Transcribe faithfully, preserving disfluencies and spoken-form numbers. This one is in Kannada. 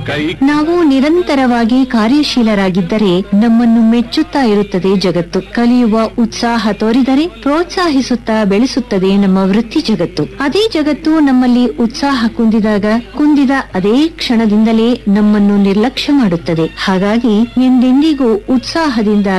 ಕೈ ನಾವು ನಿರಂತರವಾಗಿ ಕಾರ್ಯಶೀಲರಾಗಿದ್ದರೆ ನಮ್ಮನ್ನು ಮೆಚ್ಚುತ್ತಾ ಇರುತ್ತದೆ ಜಗತ್ತು. ಕಲಿಯುವ ಉತ್ಸಾಹ ತೋರಿದರೆ ಪ್ರೋತ್ಸಾಹಿಸುತ್ತಾ ಬೆಳೆಸುತ್ತದೆ ನಮ್ಮ ವೃತ್ತಿ ಜಗತ್ತು. ಅದೇ ಜಗತ್ತು ನಮ್ಮಲ್ಲಿ ಉತ್ಸಾಹ ಕುಂದಿದಾಗ ಕುಂದಿದ ಅದೇ ಕ್ಷಣದಿಂದಲೇ ನಮ್ಮನ್ನು ನಿರ್ಲಕ್ಷ್ಯ ಮಾಡುತ್ತದೆ. ಹಾಗಾಗಿ ಎಂದೆಂದಿಗೂ ಉತ್ಸಾಹದಿಂದ